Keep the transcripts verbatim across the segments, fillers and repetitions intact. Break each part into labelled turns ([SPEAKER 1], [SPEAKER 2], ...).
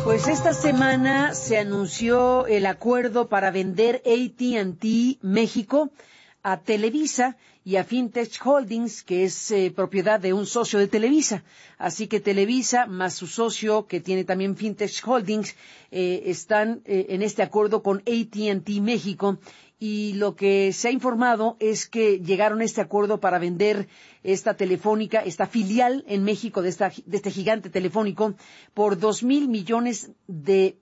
[SPEAKER 1] Pues esta semana se anunció el acuerdo para vender A T and T México a Televisa y a Fintech Holdings, que es eh, propiedad de un socio de Televisa. Así que Televisa más su socio, que tiene también Fintech Holdings, eh, están eh, en este acuerdo con A T and T México. Y lo que se ha informado es que llegaron a este acuerdo para vender esta telefónica, esta filial en México de, esta, de este gigante telefónico, por dos mil millones de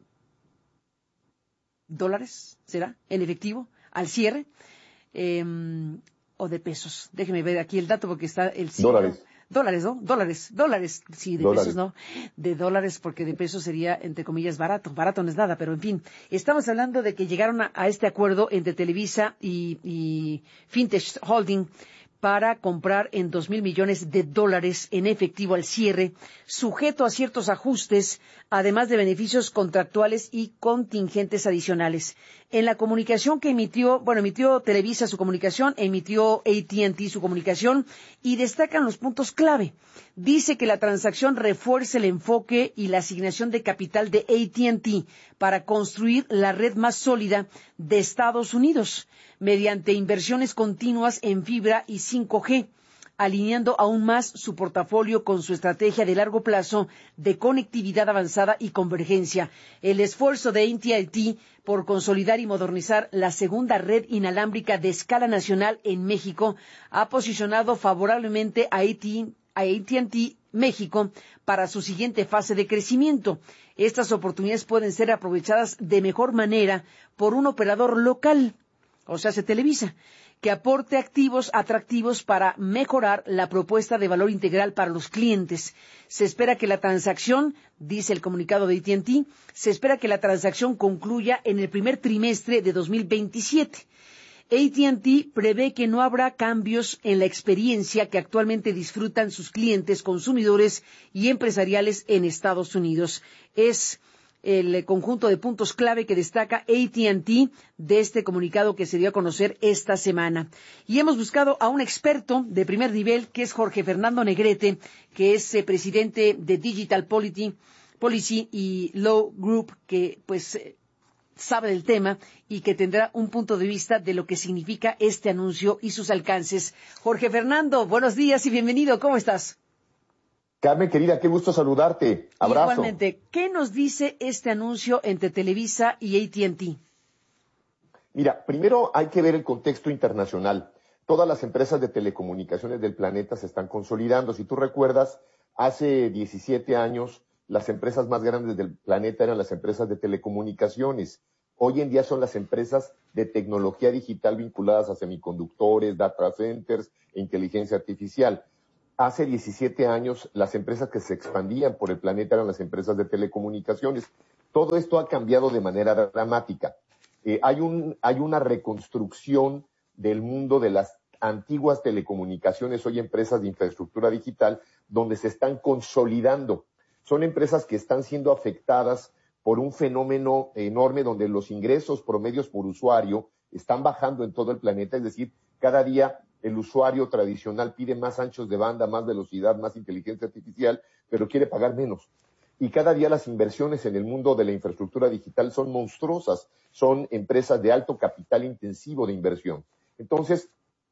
[SPEAKER 1] dólares, ¿será? En efectivo, al cierre. Eh, o de pesos. Déjeme ver aquí el dato porque está el C E O.
[SPEAKER 2] Dólares.
[SPEAKER 1] Dólares, ¿no? Dólares, dólares. Sí, de
[SPEAKER 2] dólares.
[SPEAKER 1] pesos no. De dólares porque de pesos sería, entre comillas, barato. Barato no es nada, pero en fin. Estamos hablando de que llegaron a, a este acuerdo entre Televisa y, y Fintech Holding para comprar en dos mil millones de dólares en efectivo al cierre, sujeto a ciertos ajustes, además de beneficios contractuales y contingentes adicionales. En la comunicación que emitió, bueno, emitió Televisa su comunicación, emitió A T and T su comunicación y destacan los puntos clave. Dice que la transacción refuerza el enfoque y la asignación de capital de A T and T para construir la red más sólida de Estados Unidos mediante inversiones continuas en fibra y cinco G, alineando aún más su portafolio con su estrategia de largo plazo de conectividad avanzada y convergencia. El esfuerzo de A T and T por consolidar y modernizar la segunda red inalámbrica de escala nacional en México ha posicionado favorablemente a A T and T México para su siguiente fase de crecimiento. Estas oportunidades pueden ser aprovechadas de mejor manera por un operador local, o sea, se Televisa, que aporte activos atractivos para mejorar la propuesta de valor integral para los clientes. Se espera que la transacción, dice el comunicado de A T and T, se espera que la transacción concluya en el primer trimestre de dos mil veintisiete. A T and T prevé que no habrá cambios en la experiencia que actualmente disfrutan sus clientes, consumidores y empresariales en Estados Unidos. Es el conjunto de puntos clave que destaca A T and T de este comunicado que se dio a conocer esta semana. Y hemos buscado a un experto de primer nivel, que es Jorge Fernando Negrete, que es eh, presidente de Digital Policy, Policy y Law Group, que pues eh, sabe del tema y que tendrá un punto de vista de lo que significa este anuncio y sus alcances. Jorge Fernando, buenos días y bienvenido. ¿Cómo estás?
[SPEAKER 2] Carmen, querida, qué gusto saludarte. Abrazo.
[SPEAKER 1] Igualmente, ¿qué nos dice este anuncio entre Televisa y A T and T?
[SPEAKER 2] Mira, primero hay que ver el contexto internacional. Todas las empresas de telecomunicaciones del planeta se están consolidando. Si tú recuerdas, hace diecisiete años las empresas más grandes del planeta eran las empresas de telecomunicaciones. Hoy en día son las empresas de tecnología digital vinculadas a semiconductores, data centers e inteligencia artificial. Hace diecisiete años, las empresas que se expandían por el planeta eran las empresas de telecomunicaciones. Todo esto ha cambiado de manera dramática. Eh, hay, un, hay una reconstrucción del mundo de las antiguas telecomunicaciones, hoy empresas de infraestructura digital, donde se están consolidando. Son empresas que están siendo afectadas por un fenómeno enorme donde los ingresos promedios por usuario están bajando en todo el planeta, es decir, cada día el usuario tradicional pide más anchos de banda, más velocidad, más inteligencia artificial, pero quiere pagar menos. Y cada día las inversiones en el mundo de la infraestructura digital son monstruosas, son empresas de alto capital intensivo de inversión. Entonces,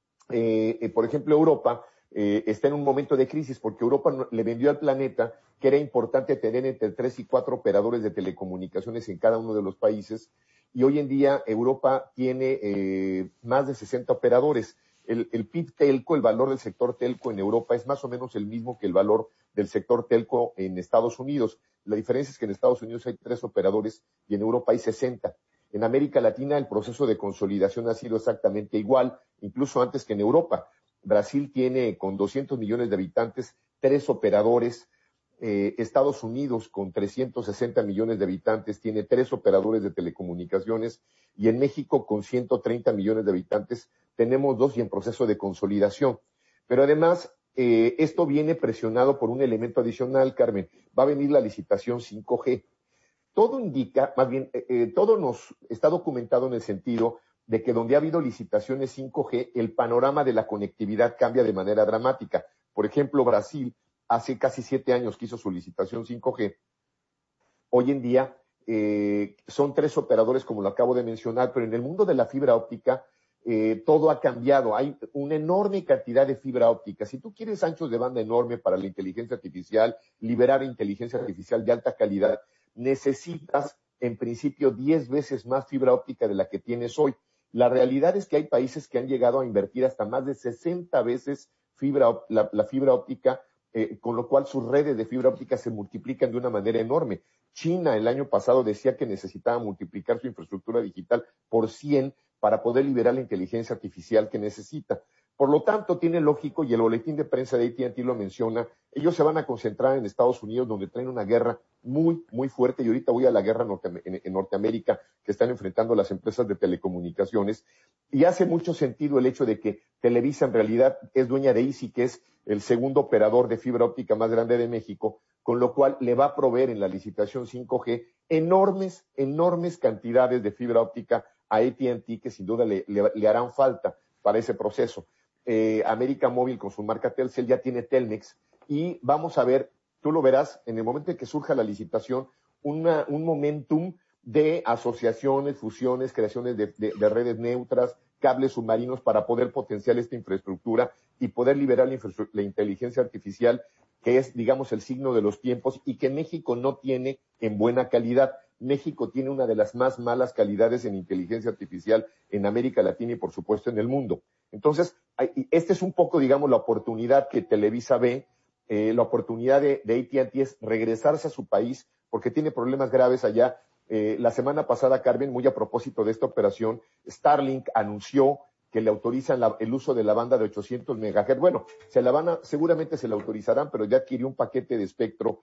[SPEAKER 2] eh, eh, por ejemplo, Europa eh, está en un momento de crisis porque Europa no, le vendió al planeta que era importante tener entre tres y cuatro operadores de telecomunicaciones en cada uno de los países, y hoy en día Europa tiene eh, más de sesenta operadores. El, el P I B telco, el valor del sector telco en Europa es más o menos el mismo que el valor del sector telco en Estados Unidos. La diferencia es que en Estados Unidos hay tres operadores y en Europa hay sesenta. En América Latina el proceso de consolidación ha sido exactamente igual, incluso antes que en Europa. Brasil tiene, con doscientos millones de habitantes, tres operadores. Eh, Estados Unidos, con trescientos sesenta millones de habitantes, tiene tres operadores de telecomunicaciones, y en México, con ciento treinta millones de habitantes, tenemos dos y en proceso de consolidación. Pero además, eh, esto viene presionado por un elemento adicional, Carmen. Va a venir la licitación cinco G. Todo indica, más bien, eh, eh, todo nos está documentado en el sentido de que donde ha habido licitaciones cinco G, el panorama de la conectividad cambia de manera dramática. Por ejemplo, Brasil, hace casi siete años que hizo su licitación cinco G, hoy en día eh, son tres operadores, como lo acabo de mencionar, pero en el mundo de la fibra óptica eh, todo ha cambiado. Hay una enorme cantidad de fibra óptica. Si tú quieres anchos de banda enorme para la inteligencia artificial, liberar inteligencia artificial de alta calidad, necesitas en principio diez veces más fibra óptica de la que tienes hoy. La realidad es que hay países que han llegado a invertir hasta más de sesenta veces fibra, la, la fibra óptica, eh, con lo cual sus redes de fibra óptica se multiplican de una manera enorme. China el año pasado decía que necesitaba multiplicar su infraestructura digital por cien para poder liberar la inteligencia artificial que necesita. Por lo tanto, tiene lógico, y el boletín de prensa de A T and T lo menciona, ellos se van a concentrar en Estados Unidos, donde traen una guerra muy, muy fuerte, y ahorita voy a la guerra norte, en, en Norteamérica que están enfrentando las empresas de telecomunicaciones, y hace mucho sentido el hecho de que Televisa en realidad es dueña de Izzi, que es el segundo operador de fibra óptica más grande de México, con lo cual le va a proveer en la licitación cinco G enormes, enormes cantidades de fibra óptica a A T and T, que sin duda le, le, le harán falta para ese proceso. Eh, América Móvil con su marca Telcel ya tiene Telmex, y vamos a ver, tú lo verás en el momento en que surja la licitación, una, un momentum de asociaciones, fusiones, creaciones de, de, de redes neutras, cables submarinos para poder potenciar esta infraestructura y poder liberar la, la inteligencia artificial, que es, digamos, el signo de los tiempos y que México no tiene en buena calidad. México tiene una de las más malas calidades en inteligencia artificial en América Latina y, por supuesto, en el mundo. Entonces, esta es un poco, digamos, la oportunidad que Televisa ve, eh, la oportunidad de, de A T and T es regresarse a su país porque tiene problemas graves allá. Eh, la semana pasada, Carmen, muy a propósito de esta operación, Starlink anunció que le autorizan la, el uso de la banda de ochocientos megahertz. Bueno, se la van a, seguramente se la autorizarán, pero ya adquirió un paquete de espectro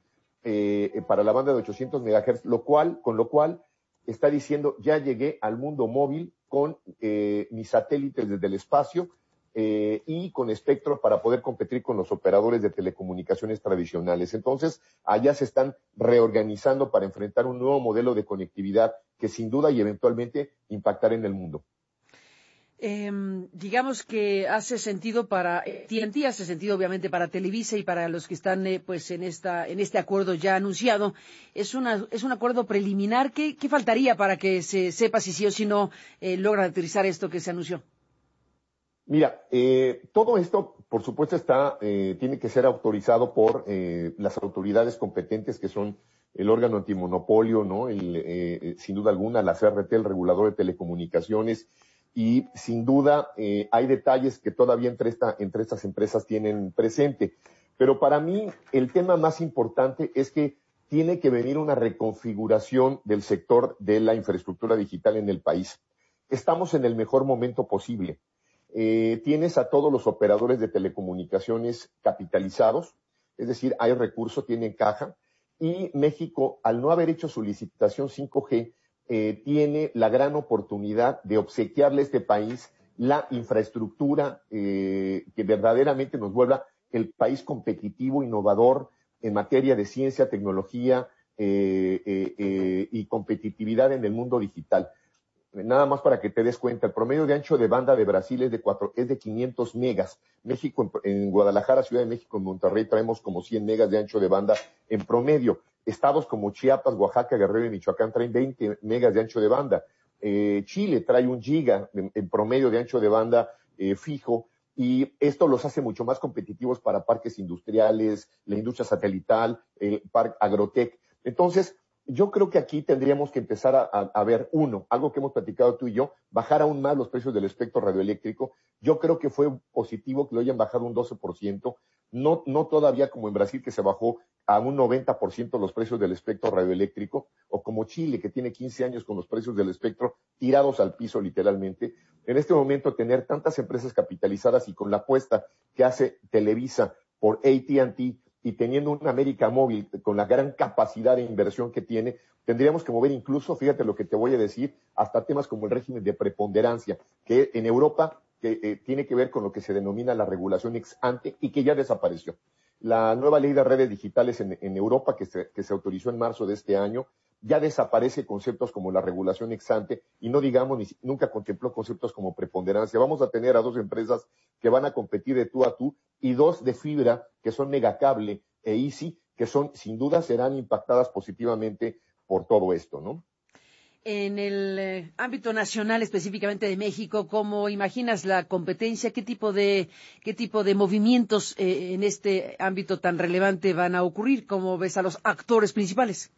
[SPEAKER 2] eh, para la banda de ochocientos megahertz, lo cual, con lo cual está diciendo, ya llegué al mundo móvil con eh, mis satélites desde el espacio eh, y con espectro para poder competir con los operadores de telecomunicaciones tradicionales. Entonces, allá se están reorganizando para enfrentar un nuevo modelo de conectividad que sin duda y eventualmente impactará en el mundo.
[SPEAKER 1] Eh, digamos que hace sentido para A T and T, hace sentido obviamente para Televisa y para los que están eh, pues en esta en este acuerdo ya anunciado. Es una es un acuerdo preliminar. ¿Qué, qué faltaría para que se sepa si sí o si no eh, logra aterrizar esto que se anunció?
[SPEAKER 2] Mira, eh, todo esto, por supuesto, está eh, tiene que ser autorizado por eh, las autoridades competentes, que son el órgano antimonopolio, ¿no? El, eh, sin duda alguna, la C R T, el regulador de telecomunicaciones. Y sin duda eh, hay detalles que todavía entre, esta, entre estas empresas tienen presente. Pero para mí el tema más importante es que tiene que venir una reconfiguración del sector de la infraestructura digital en el país. Estamos en el mejor momento posible. Eh, tienes a todos los operadores de telecomunicaciones capitalizados, es decir, hay recursos, tienen caja, y México, al no haber hecho su licitación cinco G, Eh, tiene la gran oportunidad de obsequiarle a este país la infraestructura eh, que verdaderamente nos vuelva el país competitivo, innovador en materia de ciencia, tecnología eh, eh, eh, y competitividad en el mundo digital. Nada más para que te des cuenta, el promedio de ancho de banda de Brasil es de, cuatro, es de quinientos megas. México, en, en Guadalajara, Ciudad de México, en Monterrey, traemos como cien megas de ancho de banda en promedio. Estados como Chiapas, Oaxaca, Guerrero y Michoacán traen veinte megas de ancho de banda. Eh, Chile trae un giga en, en promedio de ancho de banda eh, fijo, y esto los hace mucho más competitivos para parques industriales, la industria satelital, el parque agrotech. Entonces, yo creo que aquí tendríamos que empezar a, a, a ver, uno, algo que hemos platicado tú y yo, bajar aún más los precios del espectro radioeléctrico. Yo creo que fue positivo que lo hayan bajado un doce por ciento, no, no todavía como en Brasil, que se bajó a un noventa por ciento los precios del espectro radioeléctrico, o como Chile, que tiene quince años con los precios del espectro tirados al piso literalmente. En este momento, tener tantas empresas capitalizadas y con la apuesta que hace Televisa por A T and T, y teniendo una América Móvil con la gran capacidad de inversión que tiene, tendríamos que mover incluso, fíjate lo que te voy a decir, hasta temas como el régimen de preponderancia, que en Europa que, eh, tiene que ver con lo que se denomina la regulación ex ante y que ya desapareció. La nueva ley de redes digitales en, en Europa, que se, que se autorizó en marzo de este año, ya desaparece conceptos como la regulación ex ante, y no digamos, ni, nunca contempló conceptos como preponderancia. Vamos a tener a dos empresas que van a competir de tú a tú, y dos de fibra, que son Megacable e Izzi, que son, sin duda, serán impactadas positivamente por todo esto, ¿no?
[SPEAKER 1] En el eh, ámbito nacional, específicamente de México, ¿cómo imaginas la competencia? ¿Qué tipo de qué tipo de movimientos eh, en este ámbito tan relevante van a ocurrir? ¿Cómo ves a los actores principales?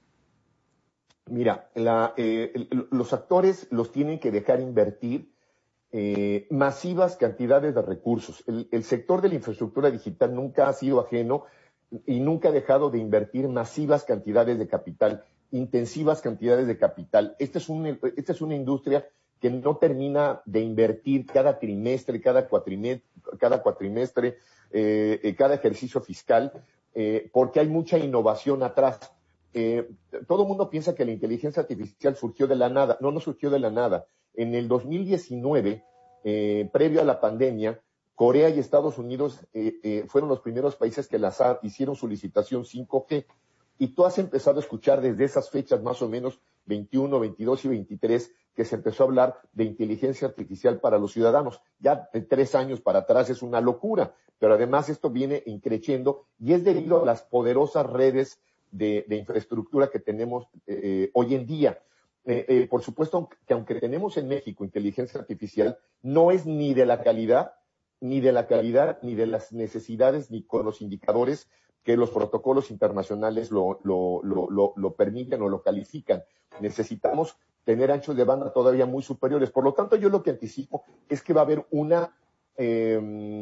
[SPEAKER 2] Mira, la, eh, el- los actores los tienen que dejar invertir eh, masivas cantidades de recursos. El, el sector de la infraestructura digital nunca ha sido ajeno y nunca ha dejado de invertir masivas cantidades de capital, intensivas cantidades de capital. Esta es, un, esta es una industria que no termina de invertir cada trimestre, cada cuatrimestre, cada, cuatrimestre, eh, eh, cada ejercicio fiscal, eh, porque hay mucha innovación atrás. Eh, todo el mundo piensa que la inteligencia artificial surgió de la nada. No, no surgió de la nada. En el dos mil diecinueve, eh, previo a la pandemia, Corea y Estados Unidos eh, eh, fueron los primeros países que las hicieron su licitación cinco G. Y tú has empezado a escuchar desde esas fechas, más o menos veintiuno, veintidós y veintitrés, que se empezó a hablar de inteligencia artificial para los ciudadanos. Ya de tres años para atrás es una locura, pero además esto viene increciendo y es debido a las poderosas redes de, de infraestructura que tenemos eh, hoy en día. Eh, eh, por supuesto que aunque tenemos en México inteligencia artificial, no es ni de la calidad, ni de la calidad, ni de las necesidades, ni con los indicadores que los protocolos internacionales lo, lo, lo, lo, lo permiten o lo califican. Necesitamos tener anchos de banda todavía muy superiores. Por lo tanto, yo lo que anticipo es que va a haber una eh,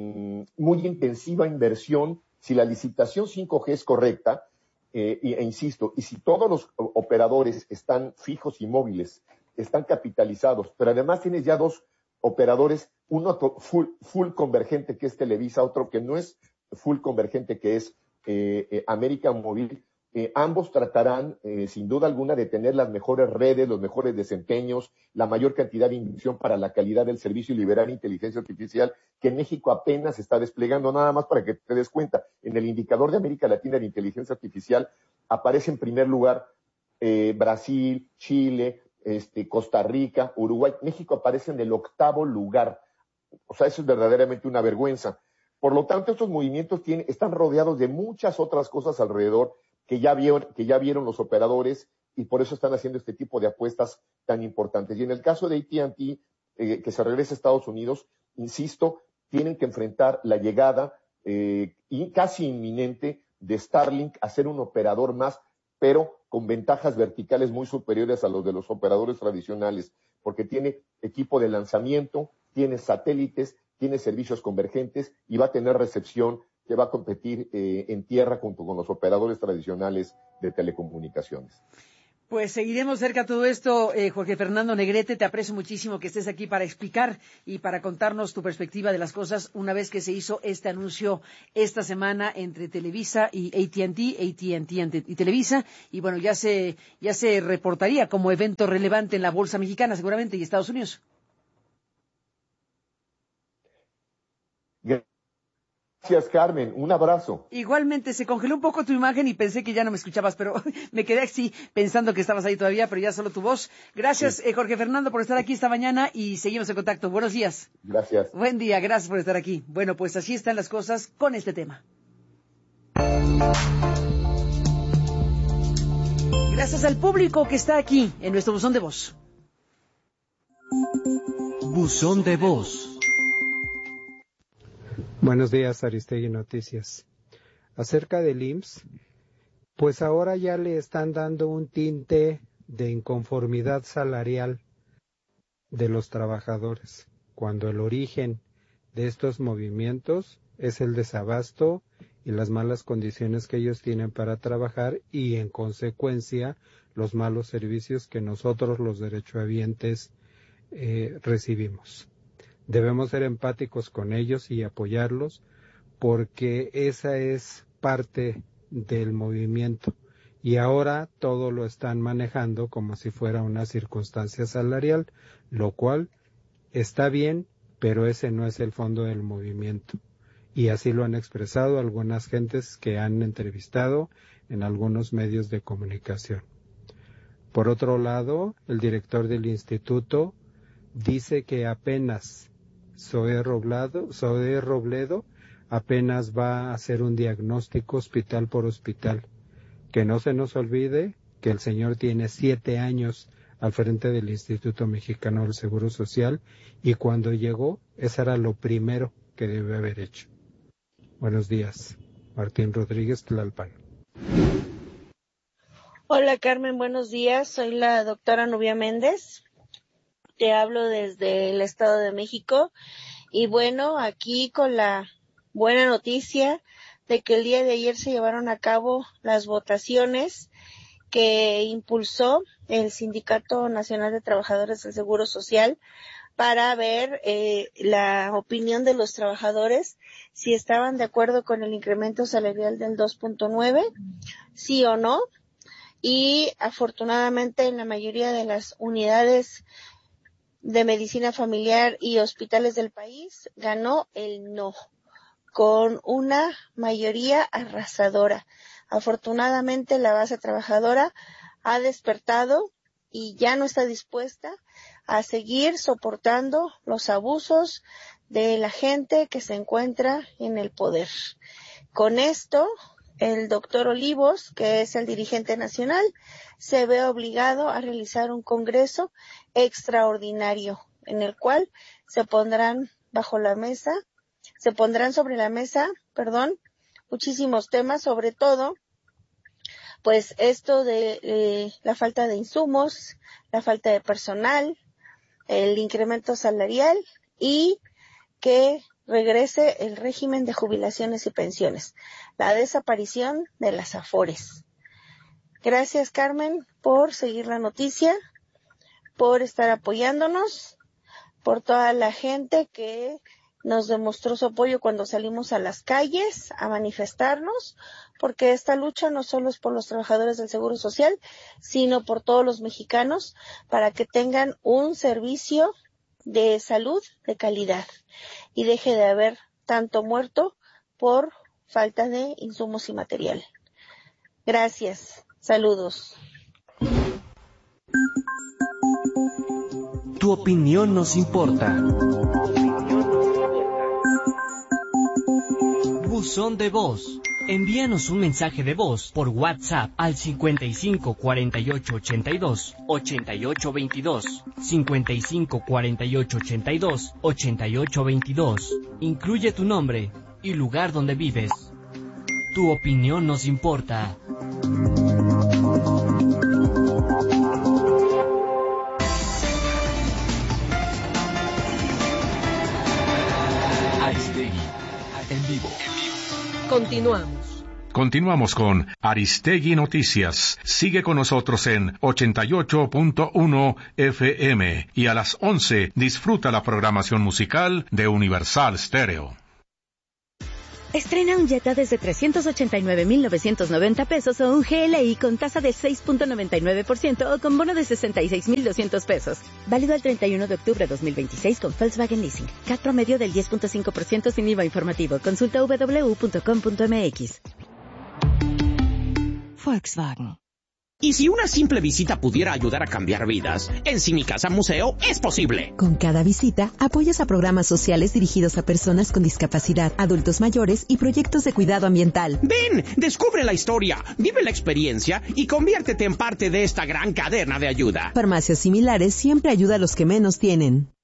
[SPEAKER 2] muy intensiva inversión. Si la licitación cinco G es correcta, eh, e insisto, y si todos los operadores están fijos y móviles, están capitalizados, pero además tienes ya dos operadores, uno full, full convergente, que es Televisa, otro que no es full convergente, que es eh, eh, América Móvil, eh, ambos tratarán, eh, sin duda alguna, de tener las mejores redes, los mejores desempeños, la mayor cantidad de inversión para la calidad del servicio y liberar inteligencia artificial, que en México apenas se está desplegando. Nada más para que te des cuenta, en el indicador de América Latina de inteligencia artificial aparece en primer lugar eh, Brasil, Chile, este, Costa Rica, Uruguay. México aparece en el octavo lugar. O sea, eso es verdaderamente una vergüenza. Por lo tanto, estos movimientos tienen, están rodeados de muchas otras cosas alrededor que ya vieron, que ya vieron los operadores y por eso están haciendo este tipo de apuestas tan importantes. Y en el caso de A T and T, eh, que se regresa a Estados Unidos, insisto, tienen que enfrentar la llegada eh, y casi inminente de Starlink a ser un operador más, pero con ventajas verticales muy superiores a los de los operadores tradicionales, porque tiene equipo de lanzamiento, tiene satélites, tiene servicios convergentes y va a tener recepción que va a competir eh, en tierra junto con los operadores tradicionales de telecomunicaciones.
[SPEAKER 1] Pues seguiremos cerca todo esto, eh, Jorge Fernando Negrete. Te aprecio muchísimo que estés aquí para explicar y para contarnos tu perspectiva de las cosas una vez que se hizo este anuncio esta semana entre Televisa y A T and T, A T and T y Televisa. Y bueno, ya se, ya se reportaría como evento relevante en la bolsa mexicana seguramente y Estados Unidos.
[SPEAKER 2] Gracias, Carmen. Un abrazo.
[SPEAKER 1] Igualmente, se congeló un poco tu imagen y pensé que ya no me escuchabas, pero me quedé así pensando que estabas ahí todavía, pero ya solo tu voz. Gracias, sí. eh, Jorge Fernando, por estar aquí esta mañana y seguimos en contacto. Buenos días.
[SPEAKER 2] Gracias.
[SPEAKER 1] Buen día, gracias por estar aquí. Bueno, pues así están las cosas con este tema. Gracias al público que está aquí en nuestro buzón de voz.
[SPEAKER 3] Buzón de voz.
[SPEAKER 4] Buenos días, Aristegui Noticias. Acerca del I M S S, pues ahora ya le están dando un tinte de inconformidad salarial de los trabajadores, cuando el origen de estos movimientos es el desabasto y las malas condiciones que ellos tienen para trabajar y, en consecuencia, los malos servicios que nosotros, los derechohabientes, eh, recibimos. Debemos ser empáticos con ellos y apoyarlos porque esa es parte del movimiento y ahora todo lo están manejando como si fuera una circunstancia salarial, lo cual está bien, pero ese no es el fondo del movimiento y así lo han expresado algunas gentes que han entrevistado en algunos medios de comunicación. Por otro lado, el director del instituto dice que apenas Zoé Robledo, Zoé Robledo apenas va a hacer un diagnóstico hospital por hospital. Que no se nos olvide que el señor tiene siete años al frente del Instituto Mexicano del Seguro Social y cuando llegó, eso era lo primero que debe haber hecho. Buenos días, Martín Rodríguez, Tlalpan.
[SPEAKER 5] Hola Carmen, buenos días, soy la doctora Nubia Méndez, te hablo desde el Estado de México y bueno, aquí con la buena noticia de que el día de ayer se llevaron a cabo las votaciones que impulsó el Sindicato Nacional de Trabajadores del Seguro Social para ver eh, la opinión de los trabajadores, si estaban de acuerdo con el incremento salarial del dos punto nueve, sí o no, y afortunadamente en la mayoría de las unidades de medicina familiar y hospitales del país ganó el no, con una mayoría arrasadora. Afortunadamente la base trabajadora ha despertado y ya no está dispuesta a seguir soportando los abusos de la gente que se encuentra en el poder. Con esto, el doctor Olivos, que es el dirigente nacional, se ve obligado a realizar un congreso extraordinario en el cual se pondrán bajo la mesa, se pondrán sobre la mesa, perdón, muchísimos temas, sobre todo, pues esto de eh, la falta de insumos, la falta de personal, el incremento salarial y que regrese el régimen de jubilaciones y pensiones, la desaparición de las AFORES. Gracias, Carmen, por seguir la noticia, por estar apoyándonos, por toda la gente que nos demostró su apoyo cuando salimos a las calles a manifestarnos, porque esta lucha no solo es por los trabajadores del Seguro Social, sino por todos los mexicanos para que tengan un servicio de salud de calidad y deje de haber tanto muerto por falta de insumos y material. Gracias. Saludos.
[SPEAKER 3] Tu opinión nos importa. Buzón de voz. Envíanos un mensaje de voz por WhatsApp al cincuenta y cinco cuarenta y ocho ochenta y dos ochenta y ocho veintidós, cincuenta y cinco cuarenta y ocho ochenta y dos ochenta y ocho veintidós. Incluye tu nombre y lugar donde vives. Tu opinión nos importa.
[SPEAKER 6] Aristegui, en vivo.
[SPEAKER 1] Continuamos.
[SPEAKER 6] Continuamos con Aristegui Noticias. Sigue con nosotros en ochenta y ocho punto uno F M y a las once disfruta la programación musical de Universal Stereo.
[SPEAKER 7] Estrena un Jetta desde trescientos ochenta y nueve mil novecientos noventa pesos o un G L I con tasa de seis punto noventa y nueve por ciento o con bono de sesenta y seis mil doscientos pesos. Válido el treinta y uno de octubre de dos mil veintiséis con Volkswagen Leasing. C A T promedio del diez punto cinco por ciento sin I V A informativo. Consulta doble u doble u doble u punto com punto m x. Volkswagen.
[SPEAKER 8] Y si una simple visita pudiera ayudar a cambiar vidas, en Cinicasa Museo es posible.
[SPEAKER 9] Con cada visita, apoyas a programas sociales dirigidos a personas con discapacidad, adultos mayores y proyectos de cuidado ambiental.
[SPEAKER 8] Ven, descubre la historia, vive la experiencia y conviértete en parte de esta gran cadena de ayuda.
[SPEAKER 9] Farmacias similares siempre ayuda a los que menos tienen.